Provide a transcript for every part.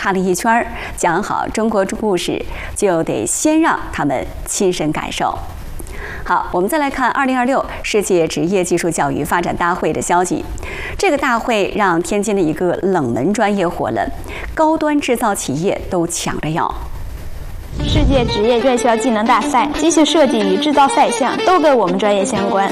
看了一圈，讲好中国故事，就得先让他们亲身感受。好，我们再来看2026世界职业技术教育发展大会的消息。这个大会让天津的一个冷门专业火了，高端制造企业都抢着要。 世界职业院校技能大赛、机械设计与制造赛项都跟我们专业相关。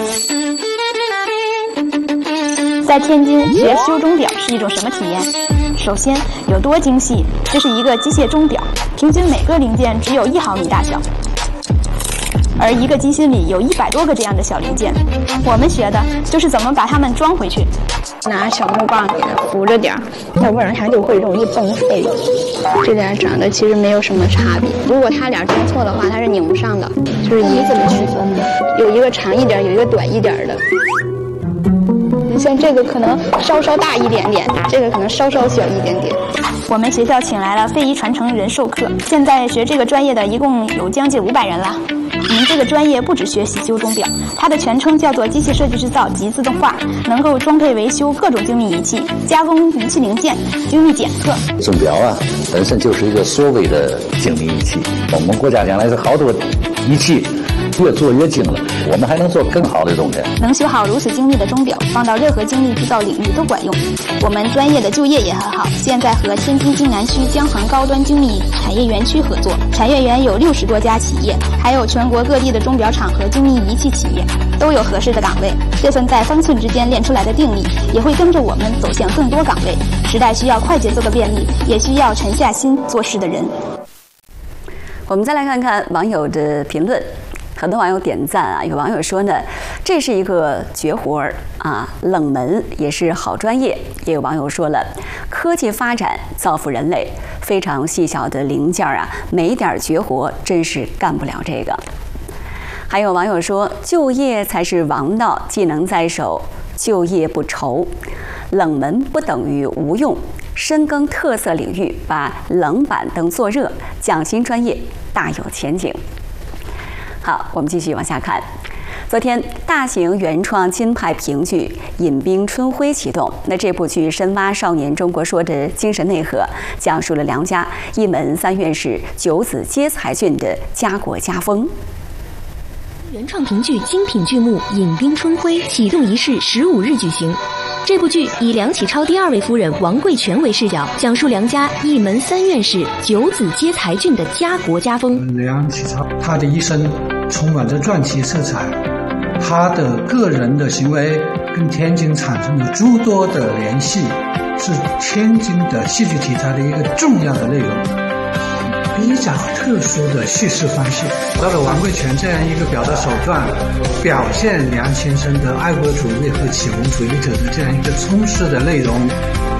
在天津学修钟表是一种什么体验？首先有多精细，这是一个机械钟表，平均每个零件只有1毫米大小。而一个机芯里有100多个这样的小零件，我们学的就是怎么把它们装回去。 拿小木棒给它扶着点儿，要不然它就会容易崩飞。这俩长得其实没有什么差别，如果它俩装错的话，它是拧不上的。就是你怎么区分呢？有一个长一点，有一个短一点的。你像这个可能稍稍大一点点，这个可能稍稍小一点点。 我们学校请来了非遗传承人授课，现在学这个专业的一共有将近500人了。我们这个专业不只学习修钟表，它的全称叫做机械设计制造及自动化，能够装配维修各种精密仪器，加工仪器零件，精密检测。 钟表啊，本身就是一个所谓的精密仪器。我们国家将来是好多仪器越做越精了，我们还能做更好的东西。 能修好如此精密的钟表，放到任何精密制造领域都管用。我们专业的就业也很好，现在和天津津南区江衡高端精密产业园区合作，产业园有60多家企业，还有全国各地的钟表厂和精密仪器企业，都有合适的岗位。这份在方寸之间练出来的定力，也会跟着我们走向更多岗位。时代需要快节奏的便利，也需要沉下心做事的人。 我们再来看看网友的评论。很多网友点赞啊，有网友说呢，这是一个绝活儿啊，冷门也是好专业。也有网友说了，科技发展造福人类，非常细小的零件啊，没点绝活真是干不了这个。还有网友说，就业才是王道，技能在手，就业不愁。冷门不等于无用，深耕特色领域，把冷板凳做热，匠心专业大有前景。好，我们继续往下看。昨天，大型原创金牌评剧《饮冰春晖》启动。那这部剧深挖少年中国说的精神内核，讲述了梁家一门3院士9子皆才俊的家国家风。 原创评剧精品剧目《饮冰春晖》启动仪式15日举行。这部剧以梁启超第2位夫人王贵泉为视角，讲述梁家一门3院士9子皆才俊的家国家风。 梁启超他的一生充满着传奇色彩，他的个人的行为跟天津产生了诸多的联系，是天津的戏剧题材的一个重要的内容。比较特殊的叙事方式，到了王贵泉这样一个表达手段，表现梁先生的爱国主义和启蒙主义者的这样一个充实的内容。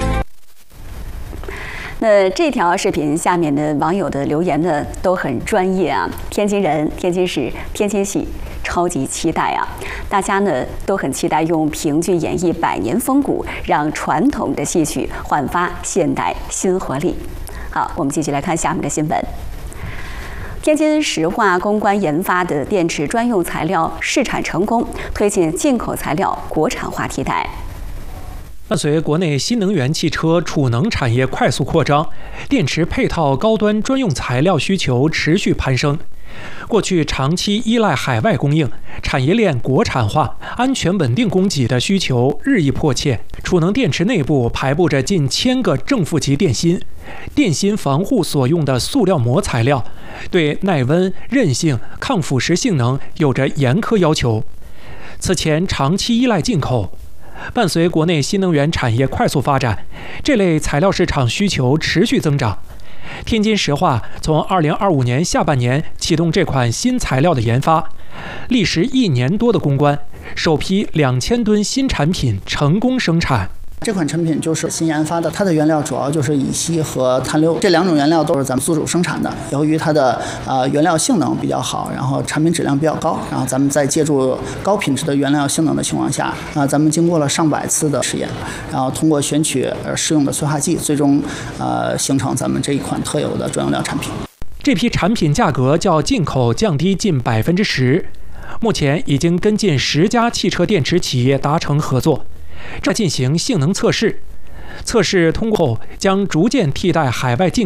那这条视频下面的网友的留言呢，都很专业啊，天津人、天津市、天津戏超级期待啊！大家呢都很期待用评剧演绎100年风骨，让传统的戏曲焕发现代新活力。好，我们继续来看下面的新闻。天津石化攻关研发的电池专用材料试产成功，推进进口材料国产化替代。 伴随国内新能源汽车储能产业快速扩张，电池配套高端专用材料需求持续攀升。过去长期依赖海外供应，产业链国产化、安全稳定供给的需求日益迫切。储能电池内部排布着近1000个正负极电芯，电芯防护所用的塑料膜材料，对耐温、韧性、抗腐蚀性能有着严苛要求。此前长期依赖进口。伴随国内新能源产业快速发展，这类材料市场需求持续增长。天津石化从2025年下半年启动这款新材料的研发，历时1年多的攻关，首批2000吨新产品成功生产。 这款产品就是新研发的，它的原料主要就是乙烯和碳硫，这2种原料都是咱们自主生产的。由于它的原料性能比较好，然后产品质量比较高，然后咱们在借助高品质的原料性能的情况下，咱们经过了上百次的实验，然后通过选取适用的催化剂，最终形成咱们这一款特有的专用料产品。 这批产品价格较进口降低近10%，目前已经跟进10家汽车电池企业达成合作。正进行性能测试，测试通过后将逐渐替代海外进